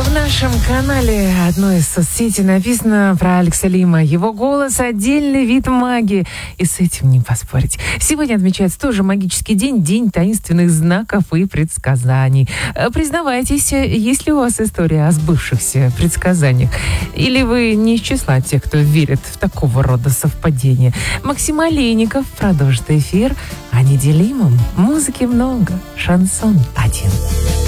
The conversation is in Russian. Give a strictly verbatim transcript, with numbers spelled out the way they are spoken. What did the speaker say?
В нашем канале одной из соцсетей написано про Алекса Лима. Его голос — отдельный вид магии. И с этим не поспорить. Сегодня отмечается тоже магический день, день таинственных знаков и предсказаний. Признавайтесь, есть ли у вас история о сбывшихся предсказаниях? Или вы не из числа тех, кто верит в такого рода совпадения? Максим Олейников продолжит эфир о неделимом. Музыки много, шансон один.